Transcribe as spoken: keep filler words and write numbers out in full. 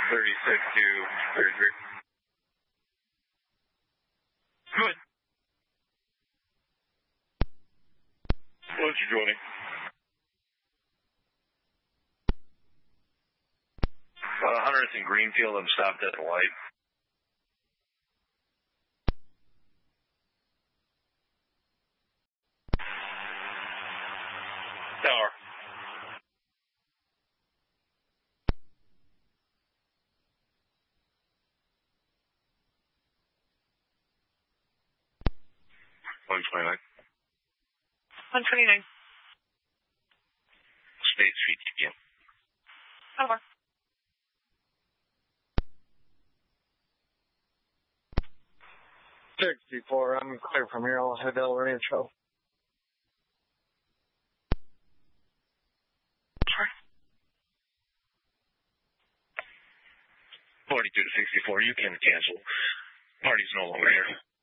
thirty-six to thirty-three. Good. What's your joining? Uh, Hunter's in Greenfield. I'm stopped at the light. Tower. one twenty-nine. one twenty-nine. State Street, yeah. Over. sixty-four, I'm clear from here. I'll head El Rancho. forty-two to sixty-four, you can cancel. Party's no longer here.